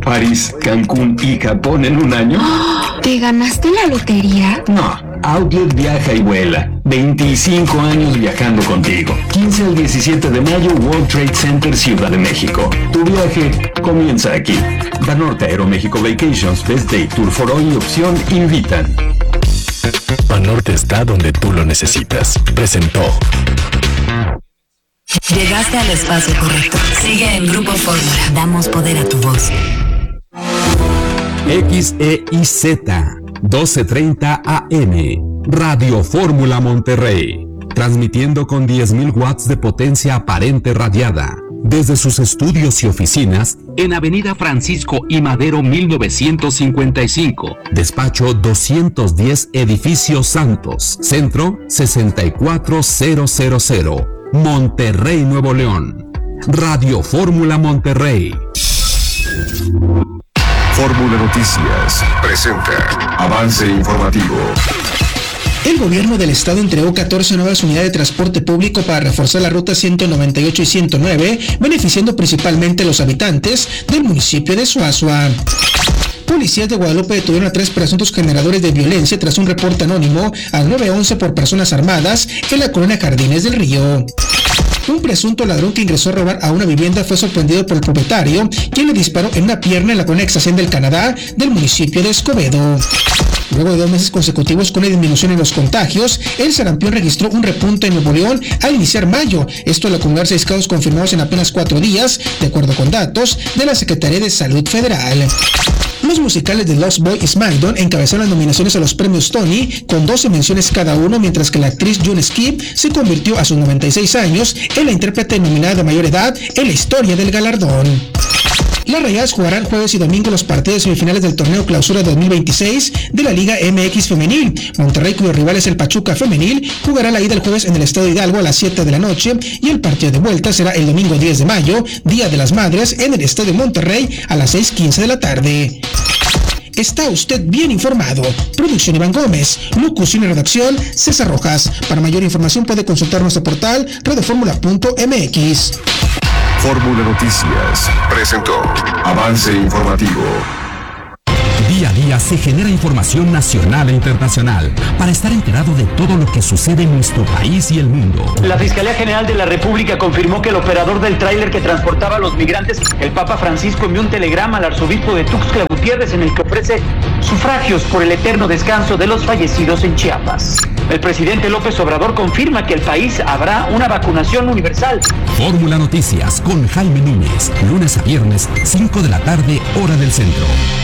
París, Cancún y Japón en un año? ¿Te ganaste la lotería? No, Outlet viaja y vuela. 25 años viajando contigo. 15 al 17 de mayo, World Trade Center, Ciudad de México. Tu viaje comienza aquí. Banorte Aeroméxico Vacations, Best Day, Tour for All y Opción invitan. Banorte está donde tú lo necesitas. Presentó. Llegaste al espacio correcto. Sigue en Grupo Fórmula. Damos poder a tu voz. XEIZ 1230 AM Radio Fórmula Monterrey, transmitiendo con 10.000 watts de potencia aparente radiada desde sus estudios y oficinas en Avenida Francisco I. Madero 1955, despacho 210, Edificio Santos, Centro 64000, Monterrey, Nuevo León. Radio Fórmula Monterrey. Fórmula Noticias presenta Avance Informativo. El gobierno del estado entregó 14 nuevas unidades de transporte público para reforzar la ruta 198 y 109, beneficiando principalmente a los habitantes del municipio de Suazua. Policías de Guadalupe detuvieron a 3 presuntos generadores de violencia tras un reporte anónimo al 911 por personas armadas en la colonia Jardines del Río. Un presunto ladrón que ingresó a robar a una vivienda fue sorprendido por el propietario, quien le disparó en una pierna en la colonia Exación del Canadá del municipio de Escobedo. Luego de 2 meses consecutivos con una disminución en los contagios, el sarampión registró un repunte en Nuevo León al iniciar mayo. Esto al acumular 6 casos confirmados en apenas 4 días, de acuerdo con datos de la Secretaría de Salud Federal. Los musicales de Lost Boy y SmackDown encabezaron las nominaciones a los premios Tony con 12 menciones cada uno, mientras que la actriz June Skip se convirtió a sus 96 años en la intérprete nominada de mayor edad en la historia del galardón. Las Rayadas jugarán jueves y domingo los partidos semifinales del torneo Clausura 2026 de la Liga MX Femenil. Monterrey, cuyo rival es el Pachuca Femenil, jugará la ida el jueves en el Estadio Hidalgo a las 7 de la noche y el partido de vuelta será el domingo 10 de mayo, Día de las Madres, en el Estadio Monterrey a las 6:15 de la tarde. Está usted bien informado. Producción Iván Gómez. Locución y redacción César Rojas. Para mayor información puede consultar nuestro portal radioformula.mx. Fórmula Noticias presentó Avance Informativo. Día a día se genera información nacional e internacional para estar enterado de todo lo que sucede en nuestro país y el mundo. La Fiscalía General de la República confirmó que el operador del tráiler que transportaba a los migrantes, el Papa Francisco, envió un telegrama al arzobispo de Tuxtla Gutiérrez en el que ofrece sufragios por el eterno descanso de los fallecidos en Chiapas. El presidente López Obrador confirma que el país habrá una vacunación universal. Fórmula Noticias con Jaime Núñez, lunes a viernes, 5 de la tarde, hora del centro.